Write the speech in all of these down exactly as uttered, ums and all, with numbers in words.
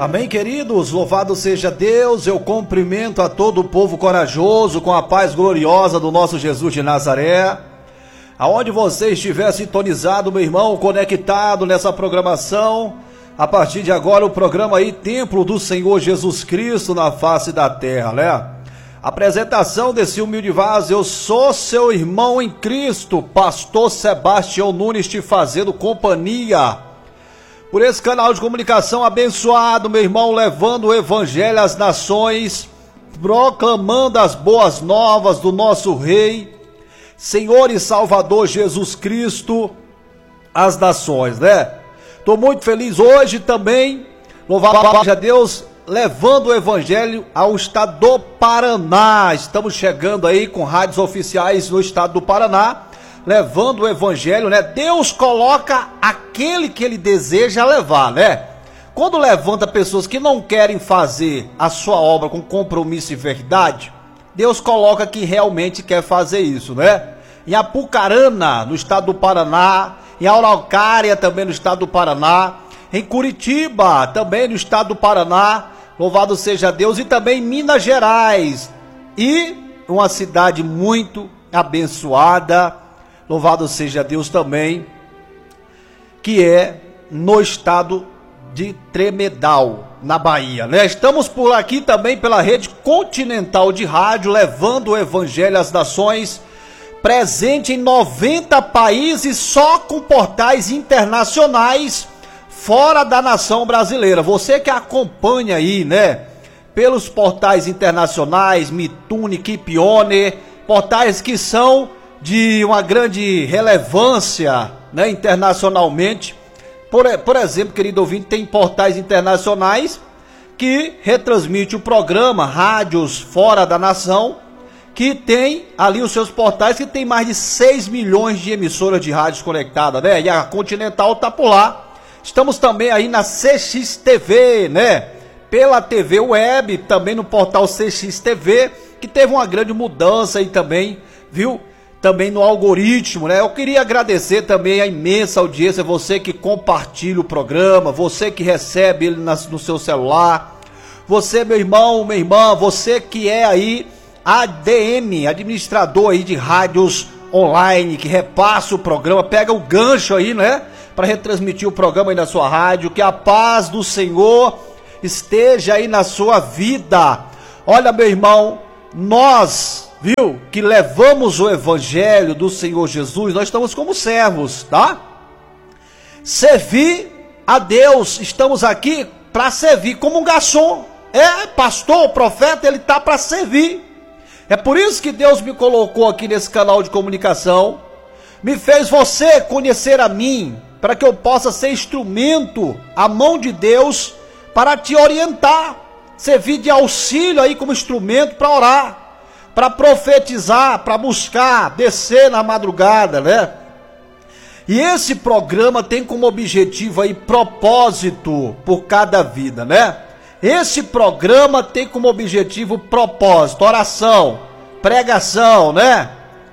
Amém, queridos? Louvado seja Deus. Eu cumprimento a todo o povo corajoso com a paz gloriosa do nosso Jesus de Nazaré. Aonde você estiver sintonizado, meu irmão, conectado nessa programação, a partir de agora o programa aí, Templo do Senhor Jesus Cristo na face da terra, né? Apresentação desse humilde vaso, eu sou seu irmão em Cristo, pastor Sebastião Nunes, te fazendo companhia por esse canal de comunicação abençoado, meu irmão, levando o evangelho às nações, proclamando as boas novas do nosso Rei, Senhor e Salvador Jesus Cristo, às nações, né? Estou muito feliz hoje também, louvado seja Deus, levando o evangelho ao estado do Paraná. Estamos chegando aí com rádios oficiais no estado do Paraná, levando o evangelho, né? Deus coloca aquele que ele deseja levar, né? Quando levanta pessoas que não querem fazer a sua obra com compromisso e verdade, Deus coloca quem realmente quer fazer isso, né? Em Apucarana, no estado do Paraná, em Araucária, também no estado do Paraná, em Curitiba, também no estado do Paraná, louvado seja Deus, e também em Minas Gerais, e uma cidade muito abençoada, louvado seja Deus também, que é no estado de Tremedal, na Bahia, né? Estamos por aqui também pela rede continental de rádio, levando o evangelho às nações, presente em noventa países, só com portais internacionais, fora da nação brasileira. Você que acompanha aí, né, pelos portais internacionais, Mitune, Kipione, portais que são de uma grande relevância, né, internacionalmente. Por, por exemplo, querido ouvinte, tem portais internacionais que retransmitem o programa, rádios fora da nação, que tem ali os seus portais, que tem mais de seis milhões de emissoras de rádios conectadas, né? E a Continental tá por lá. Estamos também aí na C X T V, né? Pela T V Web, também no portal C X T V, que teve uma grande mudança aí também, viu? Também no algoritmo, né? Eu queria agradecer também a imensa audiência, você que compartilha o programa, você que recebe ele no seu celular, você, meu irmão, minha irmã, você que é aí A D M, administrador aí de rádios online, que repassa o programa, pega o gancho aí, né? Para retransmitir o programa aí na sua rádio, que a paz do Senhor esteja aí na sua vida. Olha, meu irmão, nós, viu, que levamos o evangelho do Senhor Jesus, nós estamos como servos, tá? Servir a Deus, estamos aqui para servir, como um garçom. É, pastor, profeta, ele tá para servir. É por isso que Deus me colocou aqui nesse canal de comunicação, me fez você conhecer a mim, para que eu possa ser instrumento, a mão de Deus, para te orientar, servir de auxílio aí como instrumento para orar, para profetizar, para buscar, descer na madrugada, né? E esse programa tem como objetivo aí propósito por cada vida, né? Esse programa tem como objetivo propósito, oração, pregação, né?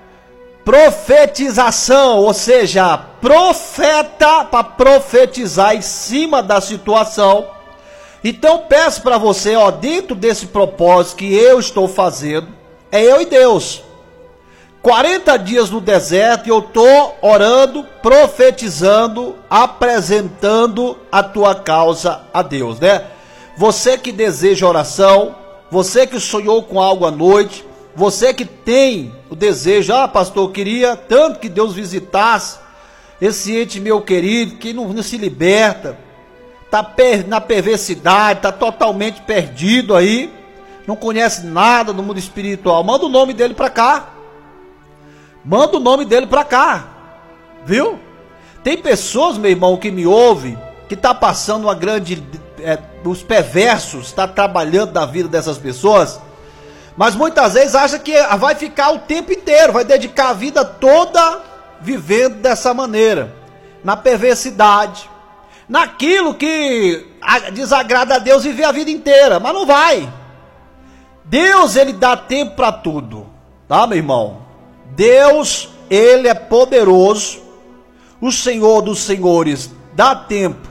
Profetização, ou seja, profeta para profetizar em cima da situação. Então peço para você, ó, dentro desse propósito que eu estou fazendo, é eu e Deus. quarenta dias no deserto e eu estou orando, profetizando, apresentando a tua causa a Deus, né? Você que deseja oração, você que sonhou com algo à noite, você que tem o desejo, ah, pastor, eu queria tanto que Deus visitasse esse ente meu querido, que não, não se liberta, está per, na perversidade, está totalmente perdido aí, não conhece nada do mundo espiritual, manda o nome dele para cá, manda o nome dele para cá, viu? Tem pessoas, meu irmão, que me ouvem, que está passando uma grande, é, os perversos, está trabalhando na vida dessas pessoas, mas muitas vezes acha que vai ficar o tempo inteiro, vai dedicar a vida toda vivendo dessa maneira, na perversidade, naquilo que desagrada a Deus, viver a vida inteira, mas não vai. Deus, ele dá tempo para tudo, tá, meu irmão? Deus, ele é poderoso, o Senhor dos senhores dá tempo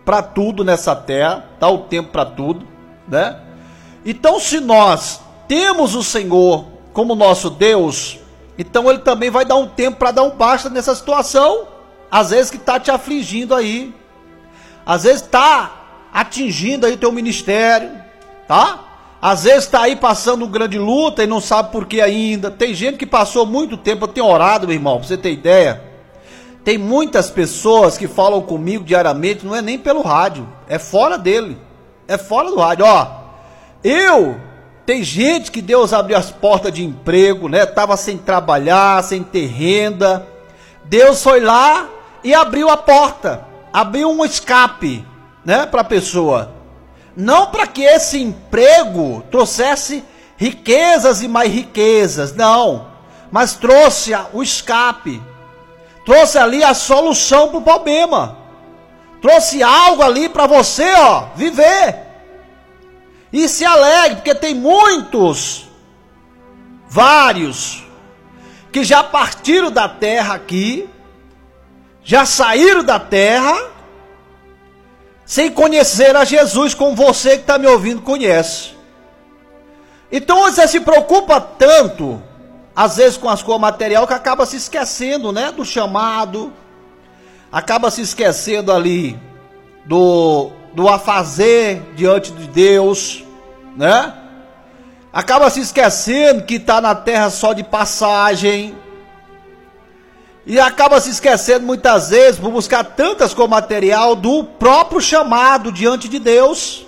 para tudo nessa terra, dá o tempo para tudo, né? Então, se nós temos o Senhor como nosso Deus, então Ele também vai dar um tempo para dar um basta nessa situação, às vezes que está te afligindo aí, às vezes está atingindo aí teu ministério, tá? Às vezes está aí passando uma grande luta e não sabe por que ainda. Tem gente que passou muito tempo, eu tenho orado, meu irmão, para você ter ideia. Tem muitas pessoas que falam comigo diariamente, não é nem pelo rádio, é fora dele, é fora do rádio. Ó, eu, tem gente que Deus abriu as portas de emprego, né? Tava sem trabalhar, sem ter renda. Deus foi lá e abriu a porta, abriu um escape, né, para a pessoa. Não para que esse emprego trouxesse riquezas e mais riquezas, não, mas trouxe o escape. Trouxe ali a solução para o problema. Trouxe algo ali para você, ó, viver. E se alegre, porque tem muitos, vários, que já partiram da terra aqui, já saíram da terra, sem conhecer a Jesus, como você que está me ouvindo conhece. Então você se preocupa tanto, às vezes com as coisas materiais, que acaba se esquecendo, né, do chamado, acaba se esquecendo ali do, do afazer diante de Deus, né? Acaba se esquecendo que está na terra só de passagem, e acaba se esquecendo muitas vezes, por buscar tantas coisas material, do próprio chamado diante de Deus.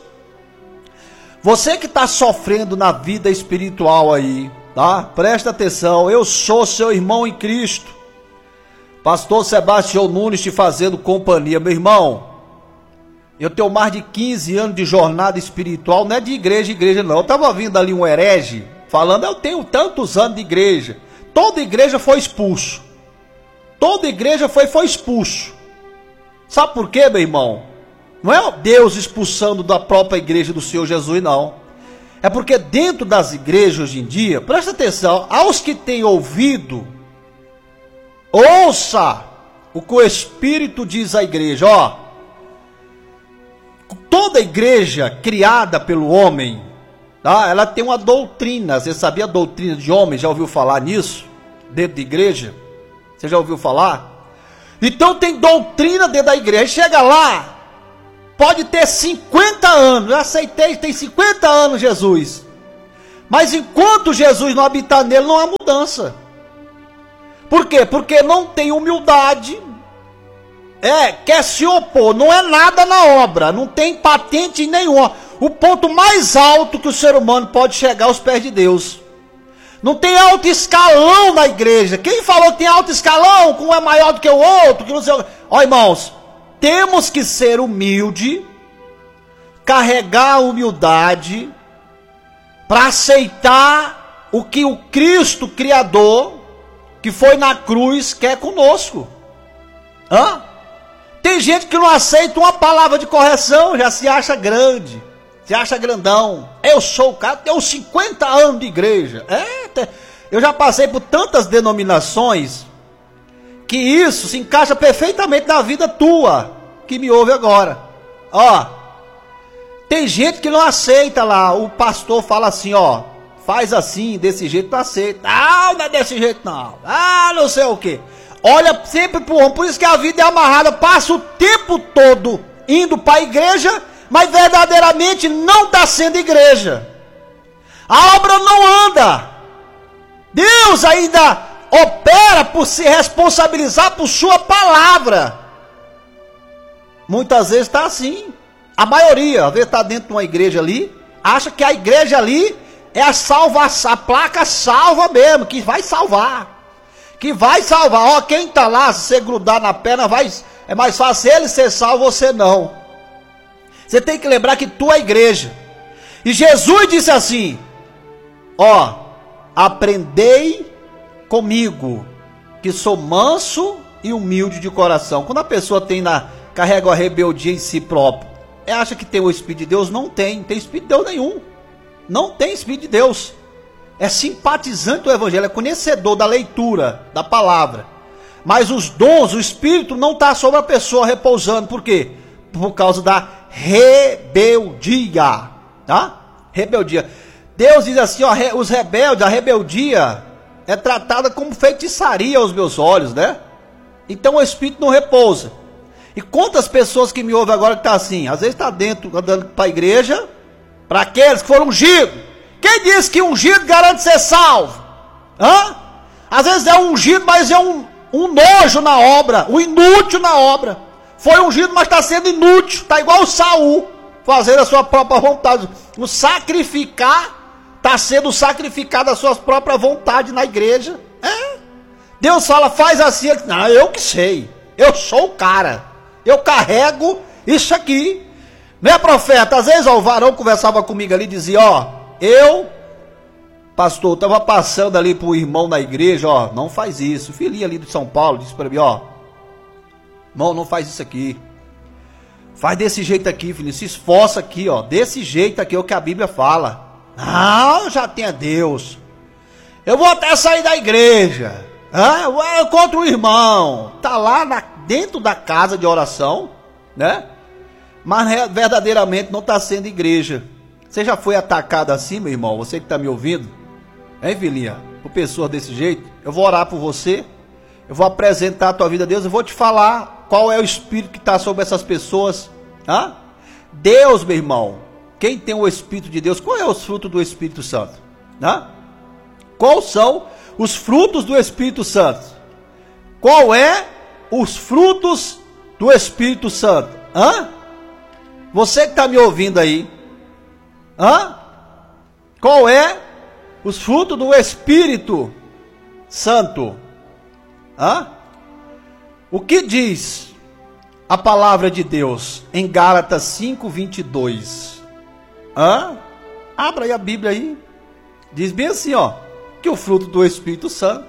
Você que está sofrendo na vida espiritual aí, tá? Presta atenção, eu sou seu irmão em Cristo, pastor Sebastião Nunes, te fazendo companhia, meu irmão. Eu tenho mais de quinze anos de jornada espiritual, não é de igreja, igreja não. Eu estava ouvindo ali um herege, falando, eu tenho tantos anos de igreja. Toda igreja foi expulso. Toda igreja foi, foi expulso. Sabe por quê, meu irmão? Não é Deus expulsando da própria igreja do Senhor Jesus, não. É porque dentro das igrejas hoje em dia, presta atenção, aos que têm ouvido, ouça o que o Espírito diz à igreja, ó. Toda igreja criada pelo homem, tá? Ela tem uma doutrina. Você sabia a doutrina de homem? Já ouviu falar nisso? Dentro de igreja? Você já ouviu falar? Então tem doutrina dentro da igreja. Chega lá, pode ter cinquenta anos. Eu aceitei, tem cinquenta anos Jesus. Mas enquanto Jesus não habitar nele, não há mudança. Por quê? Porque não tem humildade. É, quer se opor, não é nada na obra, não tem patente nenhuma. O ponto mais alto que o ser humano pode chegar aos pés de Deus. Não tem alto escalão na igreja. Quem falou que tem alto escalão, que um é maior do que o outro, que não sei o... Ó, irmãos, temos que ser humilde, carregar a humildade, para aceitar o que o Cristo Criador, que foi na cruz, quer conosco. Hã? Tem gente que não aceita uma palavra de correção, já se acha grande, se acha grandão. Eu sou o cara, tenho cinquenta anos de igreja. É, eu já passei por tantas denominações, que isso se encaixa perfeitamente na vida tua, que me ouve agora. Ó, tem gente que não aceita lá, o pastor fala assim, ó, faz assim, desse jeito, não aceita. Ah, não é desse jeito não. Ah, não sei o que. Olha sempre para o homem, por isso que a vida é amarrada, passa o tempo todo indo para a igreja, mas verdadeiramente não está sendo igreja. A obra não anda. Deus ainda opera por se responsabilizar por sua palavra. Muitas vezes está assim. A maioria, às vezes está dentro de uma igreja ali, acha que a igreja ali é a salvação, a placa salva mesmo, que vai salvar. Que vai salvar, ó, quem tá lá, se você grudar na perna, vai, é mais fácil ele ser salvo, você não. Você tem que lembrar que tu é a igreja. E Jesus disse assim, ó, aprendei comigo, que sou manso e humilde de coração. Quando a pessoa tem na, carrega a rebeldia em si próprio, acha que tem o Espírito de Deus? Não tem, não tem Espírito de Deus nenhum. Não tem Espírito de Deus. É simpatizante do Evangelho, é conhecedor da leitura, da palavra. Mas os dons, o Espírito não está sobre a pessoa repousando. Por quê? por causa da rebeldia, tá? Rebeldia. Deus diz assim, ó, os rebeldes, a rebeldia é tratada como feitiçaria aos meus olhos, né? Então o Espírito não repousa. E quantas pessoas que me ouvem agora que tá assim, às vezes tá dentro, andando para a igreja, para aqueles que foram ungidos. Quem disse que ungido garante ser salvo? Hã? Às vezes é ungido, mas é um, um nojo na obra, um inútil na obra. Foi ungido, mas está sendo inútil, está igual o Saul, fazendo a sua própria vontade. O sacrificar, está sendo sacrificado a sua própria vontade na igreja. É. Deus fala, faz assim, não, eu que sei, eu sou o cara, eu carrego isso aqui. Né, profeta? Às vezes ó, o varão conversava comigo ali e dizia, ó, eu, pastor, estava passando ali para o irmão na igreja, ó, não faz isso. O filhinho ali de São Paulo disse para mim, ó, irmão, não faz isso aqui. Faz desse jeito aqui, filho, se esforça aqui, ó, desse jeito aqui é o que a Bíblia fala. Não, já tenha Deus. Eu vou até sair da igreja. Ah, eu contra o irmão. Tá lá na, dentro da casa de oração, né? Mas verdadeiramente não está sendo igreja. Você já foi atacado assim, meu irmão? Você que está me ouvindo? Hein, filhinha? Por pessoas desse jeito? Eu vou orar por você. Eu vou apresentar a tua vida a Deus. Eu vou te falar qual é o Espírito que está sobre essas pessoas. Hã? Deus, meu irmão. Quem tem o Espírito de Deus? Qual é os frutos do Espírito Santo? Hã? Quais são os frutos do Espírito Santo? Qual é os frutos do Espírito Santo? Hã? Você que está me ouvindo aí, hã? Qual é os frutos do Espírito Santo? Hã? O que diz a palavra de Deus em Gálatas cinco, vinte e dois? Hã? Abra aí a Bíblia aí. Diz bem assim, ó, que o fruto do Espírito Santo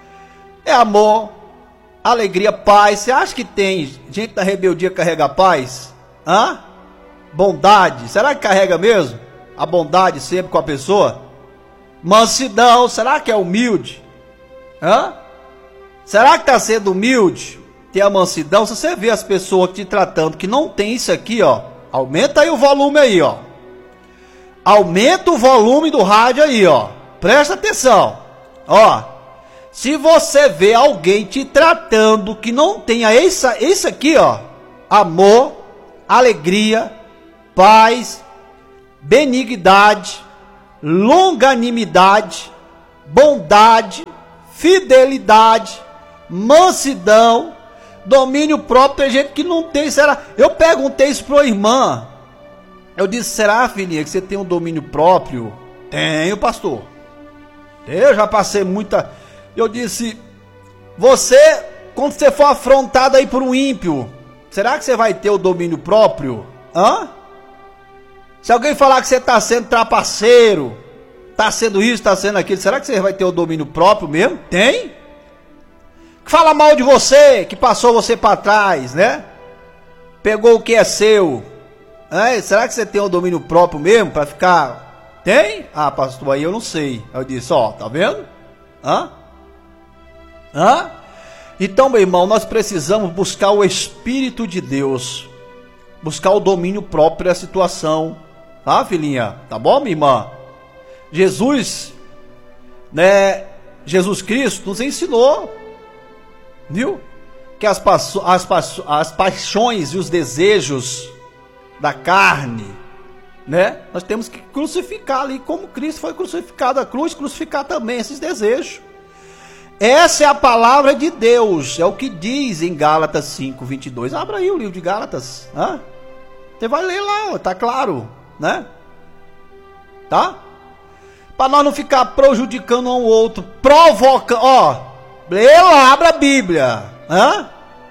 é amor, alegria, paz. Você acha que tem gente da rebeldia que carrega paz? Hã? Bondade, será que carrega mesmo? A bondade sempre com a pessoa? Mansidão, será que é humilde? Hã? Será que está sendo humilde? Tem a mansidão? Se você vê as pessoas te tratando que não tem isso aqui, ó, aumenta aí o volume aí, ó. Aumenta o volume do rádio aí, ó. Presta atenção. Ó, se você vê alguém te tratando que não tenha isso, isso aqui, ó, amor, alegria, paz, benignidade, longanimidade, bondade, fidelidade, mansidão, domínio próprio. Tem gente que não tem, será? Eu perguntei isso para a irmã. Eu disse, será, filhinha, que você tem um domínio próprio? Tenho, pastor. Eu já passei muita... Eu disse, você, quando você for afrontado aí por um ímpio, será que você vai ter o domínio próprio? Hã? Se alguém falar que você está sendo trapaceiro, está sendo isso, está sendo aquilo, será que você vai ter o domínio próprio mesmo? Tem? Que fala mal de você, que passou você para trás, né? Pegou o que é seu. É, será que você tem o domínio próprio mesmo para ficar... Tem? Ah, pastor, aí eu não sei. Eu disse, ó, tá vendo? Hã? Hã? Então, meu irmão, nós precisamos buscar o Espírito de Deus. Buscar o domínio próprio da situação. Tá, filhinha? Tá bom, minha irmã? Jesus, né? Jesus Cristo nos ensinou, viu? Que as, as, as paixões e os desejos da carne, né? Nós temos que crucificar ali como Cristo foi crucificado à cruz, crucificar também esses desejos. Essa é a palavra de Deus, é o que diz em Gálatas cinco, vinte e dois. Abra aí o livro de Gálatas, hã? Você vai ler lá, tá claro, né? Tá? Para nós não ficar prejudicando um ao outro, provocando, ó, lê lá, abra a Bíblia, hã?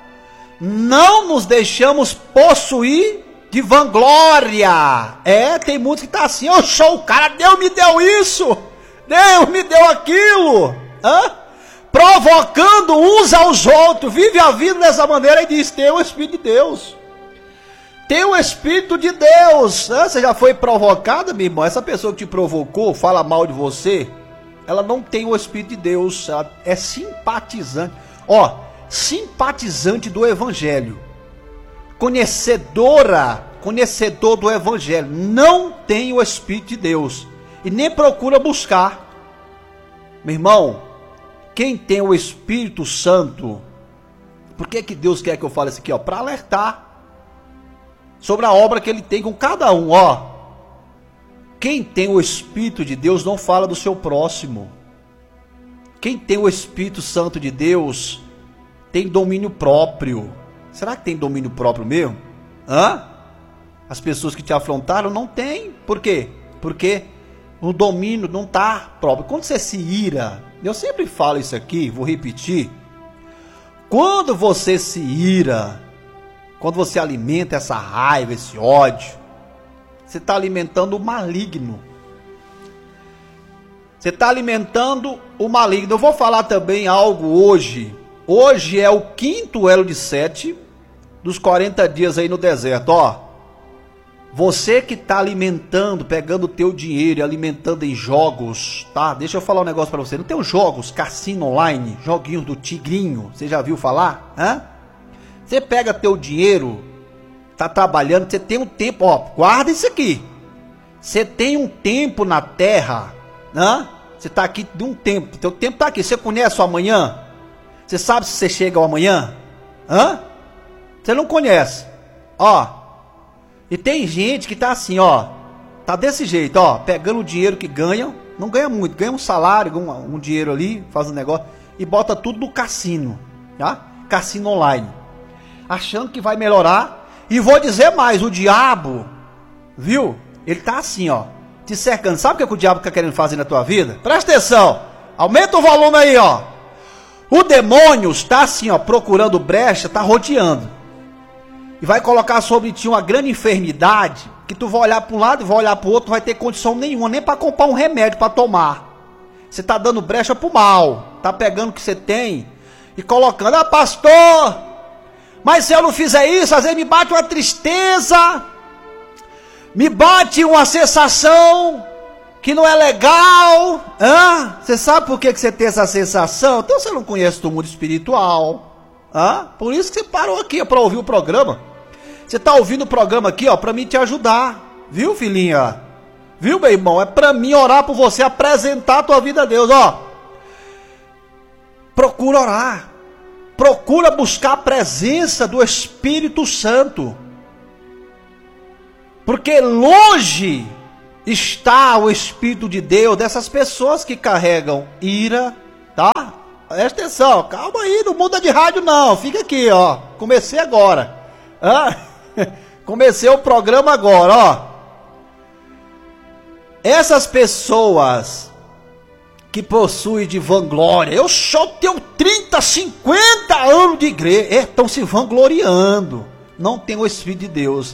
Não nos deixamos possuir de vanglória. É, tem muitos que tá assim, eu sou o cara, Deus me deu isso, Deus me deu aquilo, hã? Provocando uns aos outros, vive a vida dessa maneira e diz, tem o Espírito de Deus. Tem o Espírito de Deus. Você já foi provocada, meu irmão? Essa pessoa que te provocou, fala mal de você, ela não tem o Espírito de Deus. Ela é simpatizante. Ó, simpatizante do Evangelho. conhecedora, conhecedor do evangelho, não tem o Espírito de Deus e nem procura buscar. Meu irmão, quem tem o Espírito Santo, por que que Deus quer que eu fale isso aqui, ó? Para alertar sobre a obra que ele tem com cada um, ó. Quem tem o Espírito de Deus não fala do seu próximo. Quem tem o Espírito Santo de Deus tem domínio próprio. Será que tem domínio próprio mesmo? Hã? As pessoas que te afrontaram não têm. Por quê? Porque o domínio não está próprio. Quando você se ira, eu sempre falo isso aqui, vou repetir. Quando você se ira, quando você alimenta essa raiva, esse ódio, você está alimentando o maligno. Você está alimentando o maligno. Eu vou falar também algo hoje. Hoje é o quinto elo de sete dos quarenta dias aí no deserto. Ó, você que está alimentando, pegando o teu dinheiro e alimentando em jogos, tá? Deixa eu falar um negócio para você. Não tem os jogos, cassino online, joguinhos do Tigrinho, você já viu falar? Hã? Você pega teu dinheiro, tá trabalhando, você tem um tempo, ó, guarda isso aqui. Você tem um tempo na terra, né? Você tá aqui de um tempo, teu tempo tá aqui. Você conhece o amanhã? Você sabe se você chega ao amanhã? Hã? Você não conhece. Ó, e tem gente que tá assim, ó, tá desse jeito, ó, pegando o dinheiro que ganha, não ganha muito, ganha um salário, um, um dinheiro ali, faz um negócio, e bota tudo no cassino, tá? Cassino online. Achando que vai melhorar. E vou dizer mais, o diabo, viu? Ele tá assim, ó, te cercando. Sabe o que, é que o diabo tá querendo fazer na tua vida? Presta atenção, aumenta o volume aí, ó. O demônio está assim, ó, procurando brecha, tá rodeando. E vai colocar sobre ti uma grande enfermidade, que tu vai olhar para um lado e vai olhar para o outro, não vai ter condição nenhuma, nem para comprar um remédio para tomar. Você tá dando brecha pro mal, tá pegando o que você tem e colocando, ah, pastor, mas se eu não fizer isso, às vezes me bate uma tristeza, me bate uma sensação que não é legal. Hã? Você sabe por que, que você tem essa sensação? Então você não conhece o mundo espiritual. Hã? Por isso que você parou aqui para ouvir o programa. Você está ouvindo o programa aqui, ó, para mim te ajudar. Viu, filhinha? Viu, meu irmão? É para mim orar por você, apresentar a tua vida a Deus, ó. Procura orar. Procura buscar a presença do Espírito Santo. Porque longe está o Espírito de Deus dessas pessoas que carregam ira, tá? Presta atenção, calma aí, não muda de rádio não, fica aqui, ó. Comecei agora. Ah, comecei o programa agora, ó. Essas pessoas que possuem de vanglória, eu só tenho trinta, cinquenta anos de igreja, estão se vangloriando, não tem o Espírito de Deus.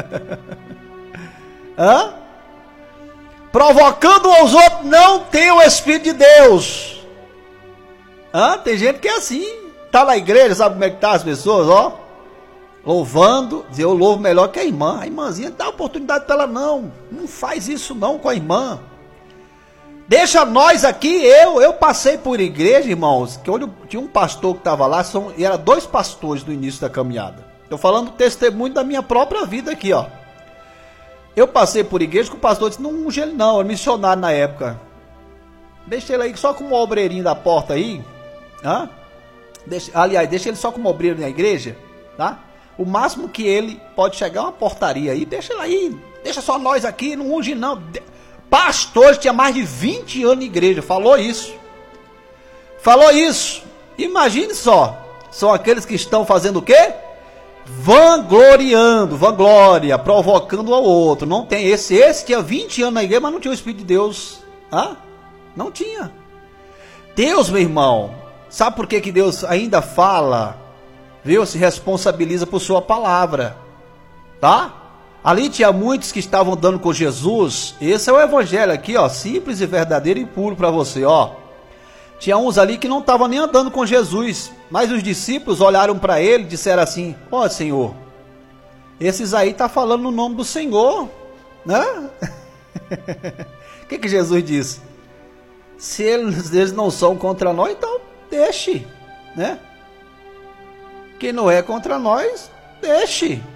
Hã? Provocando aos outros, não tem o Espírito de Deus. Hã? Tem gente que é assim, tá na igreja, sabe como é que tá as pessoas, ó, louvando, dizer, eu louvo melhor que a irmã, a irmãzinha, dá oportunidade para ela não, não faz isso não com a irmã. Deixa nós aqui, eu, eu passei por igreja, irmãos, que onde tinha um pastor que estava lá, são, e era dois pastores no início da caminhada. Estou falando testemunho da minha própria vida aqui, ó. Eu passei por igreja que o pastor disse, não unge ele não, era missionário na época. Deixa ele aí só como obreirinho da porta aí, tá? Deixa, aliás, deixa ele só como obreiro na igreja, tá? O máximo que ele pode chegar é uma portaria aí, deixa ele aí, deixa só nós aqui, não unge não. Pastor tinha mais de vinte anos de igreja, falou isso. Falou isso. Imagine só, são aqueles que estão fazendo o quê? Vangloriando, vanglória, provocando ao outro. Não tem esse, esse tinha vinte anos na igreja, mas não tinha o Espírito de Deus. Hã? Não tinha. Deus, meu irmão, sabe por que que Deus ainda fala, viu? Se responsabiliza por sua palavra, tá? Ali tinha muitos que estavam andando com Jesus. Esse é o evangelho aqui, ó, simples e verdadeiro e puro para você, ó. Tinha uns ali que não estavam nem andando com Jesus, mas os discípulos olharam para ele e disseram assim, ó, Senhor, esses aí tá falando no nome do Senhor, né? O que que Jesus disse? Se eles, eles não são contra nós, então deixe, né? Quem não é contra nós, deixe.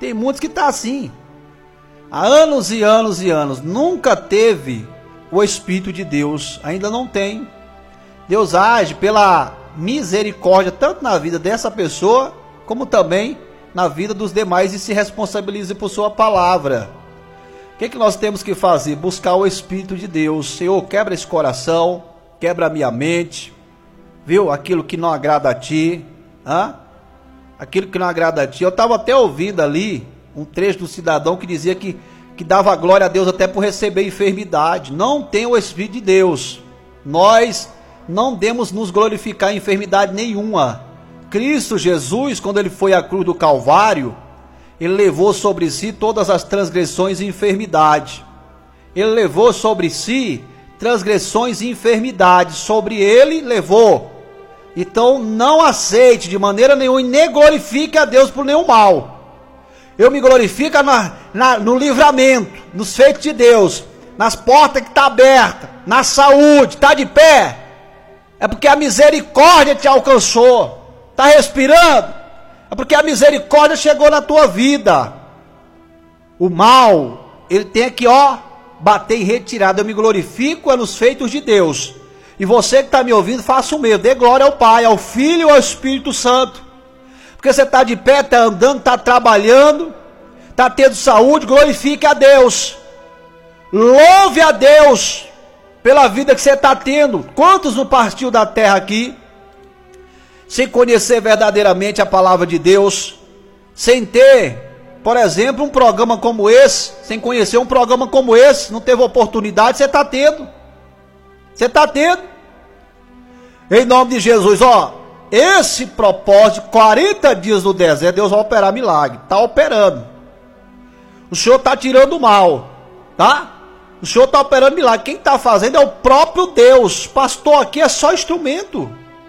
Tem muitos que tá assim. Há anos e anos e anos. Nunca teve o Espírito de Deus. Ainda não tem. Deus age pela misericórdia, tanto na vida dessa pessoa, como também na vida dos demais, e se responsabilize por sua palavra. O que, que nós temos que fazer? Buscar o Espírito de Deus. Senhor, quebra esse coração, quebra a minha mente, viu? Aquilo que não agrada a Ti, hã? Aquilo que não agrada a Ti. Eu estava até ouvindo ali um trecho do cidadão que dizia que, que dava glória a Deus até por receber enfermidade. Não tem o Espírito de Deus. Nós não devemos nos glorificar em enfermidade nenhuma. Cristo Jesus, quando ele foi à cruz do Calvário, ele levou sobre si todas as transgressões e enfermidade. Ele levou sobre si transgressões e enfermidades. Sobre ele levou. Então não aceite de maneira nenhuma e nem glorifique a Deus por nenhum mal. Eu me glorifico na, na, no livramento, nos feitos de Deus, nas portas que estão abertas, na saúde, está de pé. É porque a misericórdia te alcançou. Está respirando? É porque a misericórdia chegou na tua vida. O mal, ele tem que, ó, bater em retirada. Eu me glorifico é nos feitos de Deus. E você que está me ouvindo, faça o mesmo. Dê glória ao Pai, ao Filho e ao Espírito Santo. Porque você está de pé, está andando, está trabalhando, está tendo saúde, glorifique a Deus. Louve a Deus pela vida que você está tendo. Quantos não partiu da terra aqui sem conhecer verdadeiramente a palavra de Deus, sem ter, por exemplo, um programa como esse, sem conhecer um programa como esse, não teve oportunidade, você está tendo. Você está tendo. Em nome de Jesus, ó, esse propósito, quarenta dias no deserto, Deus vai operar milagre. Está operando. O Senhor está tirando o mal, tá? O Senhor está operando milagre. Quem está fazendo é o próprio Deus. Pastor aqui é só instrumento.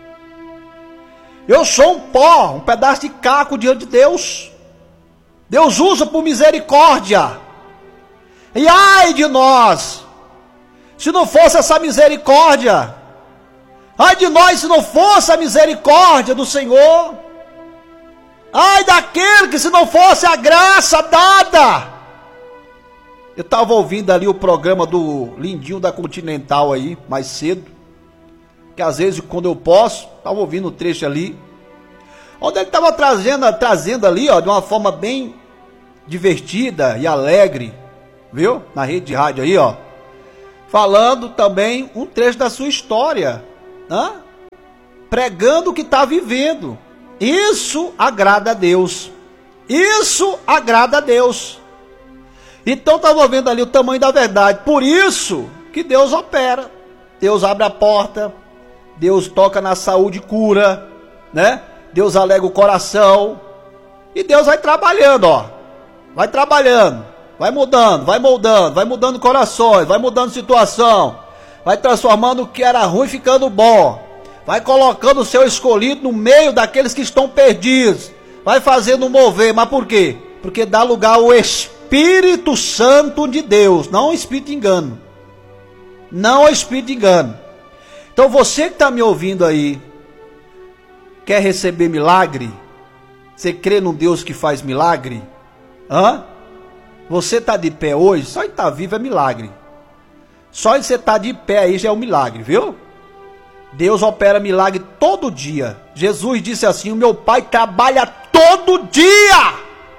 Eu sou um pó, um pedaço de caco diante de Deus. Deus usa por misericórdia. E ai de nós, se não fosse essa misericórdia. Ai de nós se não fosse a misericórdia do Senhor. Ai daquele que se não fosse a graça dada. Eu estava ouvindo ali o programa do Lindinho da Continental aí, mais cedo. Que às vezes quando eu posso, estava ouvindo o trecho ali. Onde ele estava trazendo, trazendo ali, ó, de uma forma bem divertida e alegre. Viu? Na rede de rádio aí, ó. Falando também um trecho da sua história. Hã? Pregando o que está vivendo. Isso agrada a Deus. Isso agrada a Deus. Então estava vendo ali o tamanho da verdade. Por isso que Deus opera. Deus abre a porta. Deus toca na saúde e cura. Né? Deus alega o coração. E Deus vai trabalhando, ó. Vai trabalhando. Vai mudando, vai moldando, vai mudando corações, vai mudando situação. Vai transformando o que era ruim ficando bom. Vai colocando o seu escolhido no meio daqueles que estão perdidos. Vai fazendo mover. Mas por quê? Porque dá lugar ao Espírito Santo de Deus. Não ao Espírito de engano. Não ao Espírito de engano. Então você que está me ouvindo aí, quer receber milagre? Você crê num Deus que faz milagre? Hã? Você está de pé hoje? Só de estar vivo é milagre. Só de você estar de pé aí já é um milagre, viu? Deus opera milagre todo dia. Jesus disse assim: o meu Pai trabalha todo dia.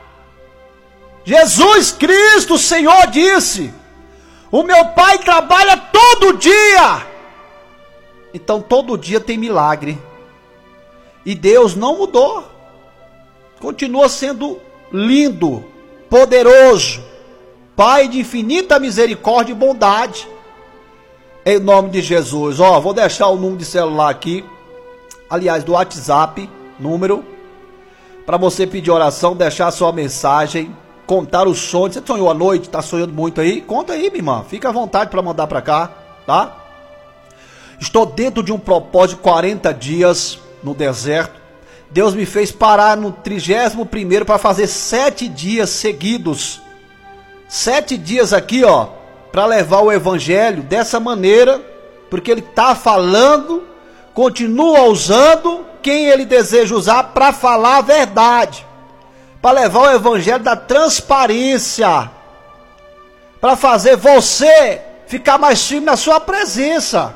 Jesus Cristo, o Senhor, disse: o meu Pai trabalha todo dia. Então todo dia tem milagre. E Deus não mudou. Continua sendo lindo, poderoso, Pai de infinita misericórdia e bondade. Em nome de Jesus. Ó, vou deixar o número de celular aqui. Aliás, do WhatsApp, número, para você pedir oração, deixar sua mensagem, contar os sonhos. Você sonhou à noite, tá sonhando muito aí? Conta aí, minha irmã. Fica à vontade para mandar para cá, tá? Estou dentro de um propósito de quarenta dias no deserto. Deus me fez parar no trigésimo primeiro para fazer sete dias seguidos. Sete dias aqui, ó, para levar o evangelho dessa maneira, porque ele está falando, continua usando quem ele deseja usar para falar a verdade, para levar o evangelho da transparência, para fazer você ficar mais firme na sua presença.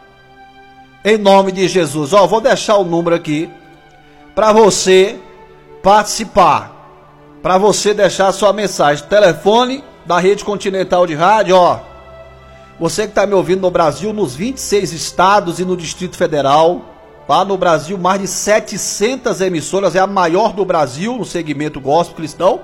Em nome de Jesus. Ó, vou deixar o número aqui para você participar, para você deixar a sua mensagem. Telefone da Rede Continental de Rádio, ó. Você que está me ouvindo no Brasil, nos vinte e seis estados e no Distrito Federal, lá no Brasil, mais de setecentas emissoras, é a maior do Brasil no segmento gospel cristão.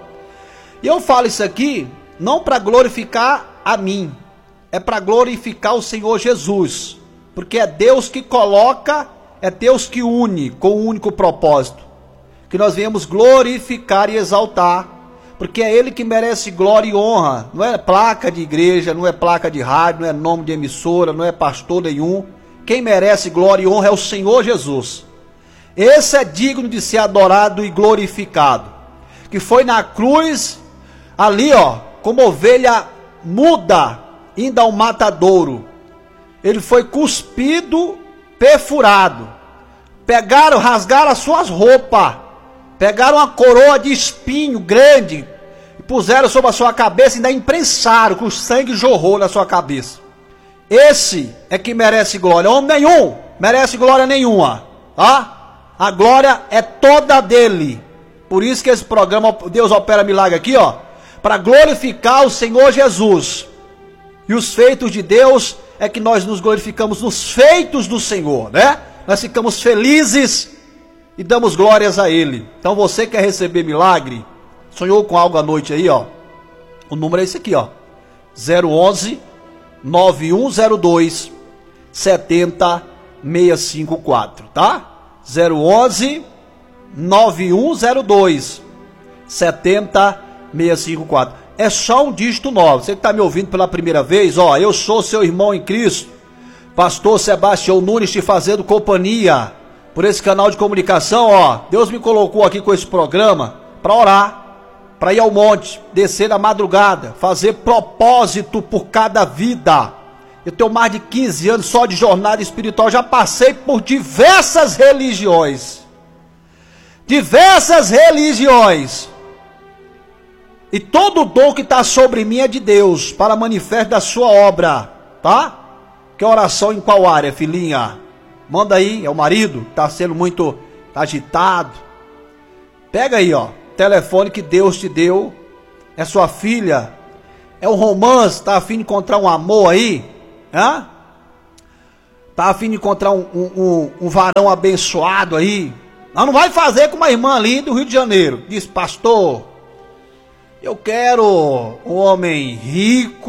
E eu falo isso aqui não para glorificar a mim, é para glorificar o Senhor Jesus, porque é Deus que coloca, é Deus que une com um único propósito, que nós venhamos glorificar e exaltar, porque é Ele que merece glória e honra. Não é placa de igreja, não é placa de rádio, não é nome de emissora, não é pastor nenhum. Quem merece glória e honra é o Senhor Jesus. Esse é digno de ser adorado e glorificado, que foi na cruz, ali ó, como ovelha muda, indo ao matadouro. Ele foi cuspido, perfurado. Pegaram, rasgaram as suas roupas, pegaram uma coroa de espinho grande e puseram sobre a sua cabeça e ainda imprensaram, que o sangue jorrou na sua cabeça. Esse é que merece glória. Homem nenhum merece glória nenhuma, tá? A glória é toda dele. Por isso que esse programa Deus Opera Milagre aqui, ó, para glorificar o Senhor Jesus. E os feitos de Deus é que nós nos glorificamos nos feitos do Senhor, né? Nós ficamos felizes e damos glórias a Ele. Então você quer receber milagre? Sonhou com algo à noite aí, ó? O número é esse aqui, ó. zero onze, nove um zero dois, sete zero seis cinco quatro, tá? zero onze, nove um zero dois, sete zero seis cinco quatro. É só um dígito nove. Você que está me ouvindo pela primeira vez, ó, eu sou seu irmão em Cristo, pastor Sebastião Nunes, te fazendo companhia por esse canal de comunicação, ó. Deus me colocou aqui com esse programa para orar, para ir ao monte, descer na madrugada, fazer propósito por cada vida. Eu tenho mais de quinze anos só de jornada espiritual, já passei por diversas religiões, diversas religiões, e todo o dom que está sobre mim é de Deus, para manifesto da sua obra, tá? Que oração em qual área, filhinha? Manda aí, é o marido, está sendo muito agitado. Pega aí, ó, telefone que Deus te deu, é sua filha, é um romance, tá a fim de encontrar um amor aí, hã? Tá a fim de encontrar um, um, um, um varão abençoado aí. Não, não vai fazer com uma irmã ali do Rio de Janeiro, diz pastor, eu quero um homem rico,